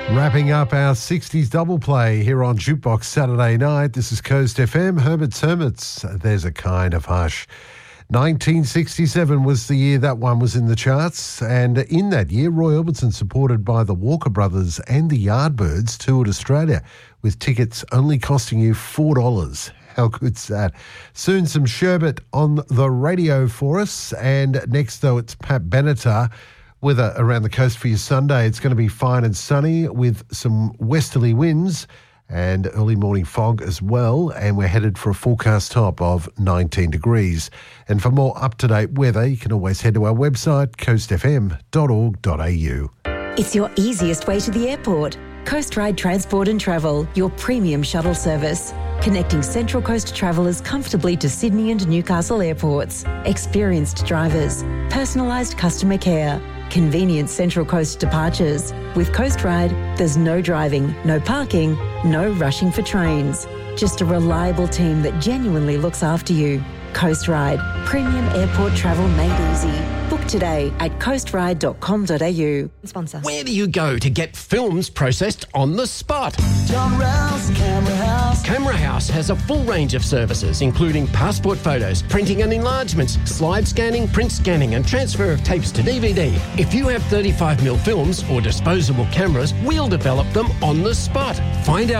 Wrapping up our 60s double play here on Jukebox Saturday night. This is Coast FM. Herbert's Hermits, There's a Kind of Hush. 1967 was the year that one was in the charts, and in that year, Roy Orbison, supported by the Walker Brothers and the Yardbirds, toured Australia with tickets only costing you $4. How good's that? Soon some sherbet on the radio for us, and next, though, it's Pat Benatar. Weather around the coast for your Sunday. It's going to be fine and sunny with some westerly winds and early morning fog as well. And we're headed for a forecast top of 19 degrees. And for more up-to-date weather, you can always head to our website, coastfm.org.au. It's your easiest way to the airport. Coast Ride Transport and Travel, your premium shuttle service. Connecting Central Coast travellers comfortably to Sydney and Newcastle airports. Experienced drivers. Personalised customer care. Convenient Central Coast departures. With Coast Ride, there's no driving, no parking, no rushing for trains. Just a reliable team that genuinely looks after you. Coast Ride, premium airport travel made easy. Book today at coastride.com.au. Sponsor. Where do you go to get films processed on the spot? John Rouse Camera House. Camera House has a full range of services, including passport photos, printing and enlargements, slide scanning, print scanning, and transfer of tapes to DVD. If you have 35mm films or disposable cameras, we'll develop them on the spot. Find out